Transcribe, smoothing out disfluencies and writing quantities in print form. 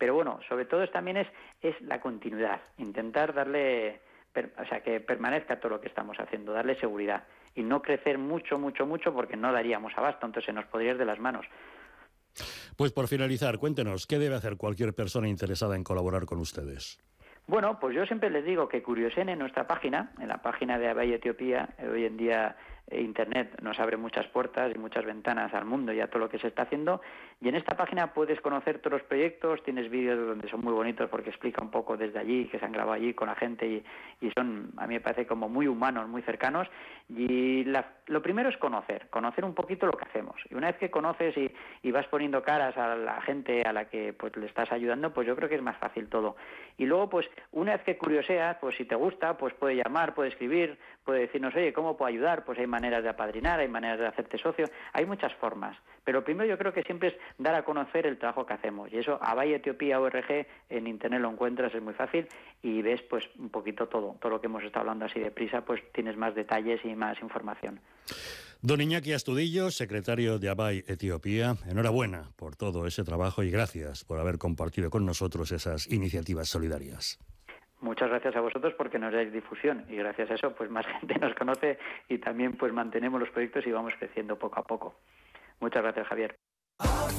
Pero bueno, sobre todo también es la continuidad, intentar darle, que permanezca todo lo que estamos haciendo, darle seguridad y no crecer mucho, porque no daríamos abasto, entonces se nos podría ir de las manos. Pues por finalizar, cuéntenos, ¿qué debe hacer cualquier persona interesada en colaborar con ustedes? Bueno, pues yo siempre les digo que curioseen en nuestra página, en la página de Abai Etiopía. Hoy en día Internet nos abre muchas puertas y muchas ventanas al mundo y a todo lo que se está haciendo, y en esta página puedes conocer todos los proyectos, tienes vídeos donde son muy bonitos porque explica un poco desde allí, que se han grabado allí con la gente y son, a mí me parece, como muy humanos, muy cercanos, y lo primero es conocer un poquito lo que hacemos, y una vez que conoces y vas poniendo caras a la gente a la que pues le estás ayudando, pues yo creo que es más fácil todo. Y luego, pues una vez que curioseas, pues si te gusta, pues puede llamar, puede escribir, puede decirnos, oye, ¿cómo puedo ayudar? Pues hay maneras de apadrinar, hay maneras de hacerte socio, hay muchas formas. Pero primero yo creo que siempre es dar a conocer el trabajo que hacemos. Y eso, Abai Etiopía ORG, en internet lo encuentras, es muy fácil, y ves pues un poquito todo lo que hemos estado hablando así deprisa, pues tienes más detalles y más información. Don Iñaki Astudillo, secretario de Abai Etiopía, enhorabuena por todo ese trabajo y gracias por haber compartido con nosotros esas iniciativas solidarias. Muchas gracias a vosotros porque nos dais difusión y gracias a eso pues más gente nos conoce y también pues mantenemos los proyectos y vamos creciendo poco a poco. Muchas gracias, Javier.